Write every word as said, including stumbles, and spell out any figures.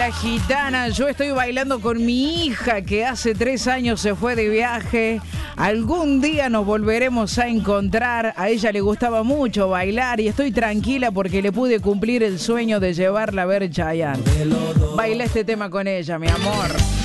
la gitana. Yo estoy bailando con mi hija que hace tres años se fue de viaje. Algún día nos volveremos a encontrar. A ella le gustaba mucho bailar y estoy tranquila porque le pude cumplir el sueño de llevarla a ver Chayanne. Baila este tema con ella, mi amor.